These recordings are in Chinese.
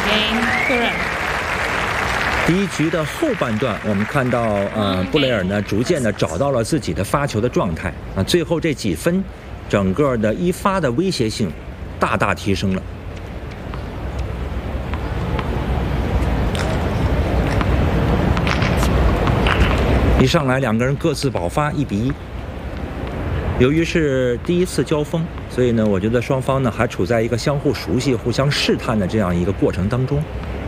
Game correct. 第一局的后半段，我们看到布雷尔呢逐渐的找到了自己的发球的状态啊，最后这几分，整个的一发的威胁性大大提升了。一上来两个人各自爆发1-1。由于是第一次交锋，所以呢，我觉得双方呢还处在一个相互熟悉、互相试探的这样一个过程当中。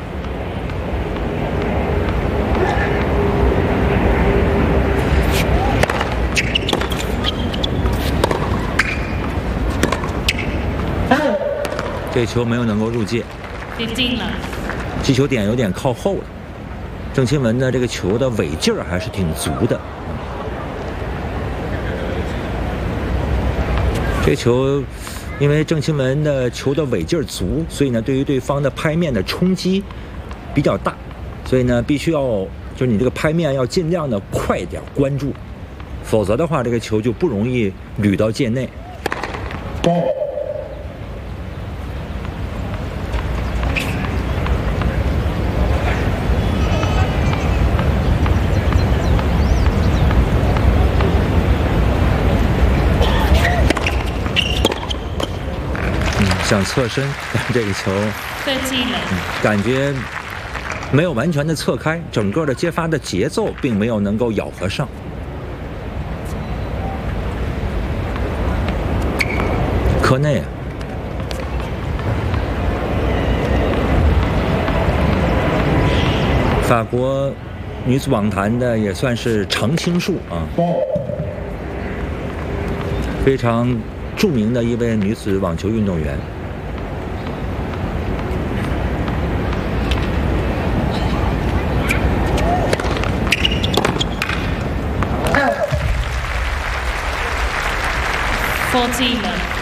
这球没有能够入界，击球点有点靠后了。郑钦文的这个球的尾劲儿还是挺足的。这球，因为郑钦文的球的尾劲儿足，所以呢，对于对方的拍面的冲击比较大，所以呢，必须要就是你这个拍面要尽量的快一点关注，否则的话，这个球就不容易捋到界内。想侧身，但这个球感觉没有完全的侧开，整个的接发的节奏并没有能够咬合上。科内，法国女子网坛的也算是常青树啊，非常著名的一位女子网球运动员。 14